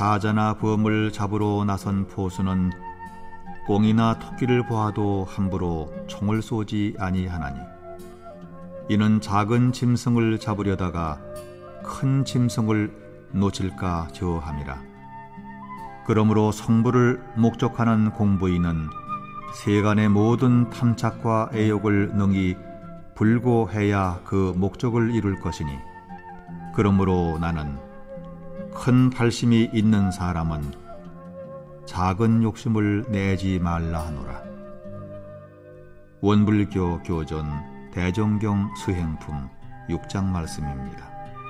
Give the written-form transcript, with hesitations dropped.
사자나 범을 잡으러 나선 포수는 꽁이나 토끼를 보아도 함부로 총을 쏘지 아니하나니 이는 작은 짐승을 잡으려다가 큰 짐승을 놓칠까 저함이라. 그러므로 성부를 목적하는 공부인은 세간의 모든 탐착과 애욕을 능히 불고해야 그 목적을 이룰 것이니, 그러므로 나는 큰 발심이 있는 사람은 작은 욕심을 내지 말라 하노라. 원불교 교전 대종경 수행품 6장 말씀입니다.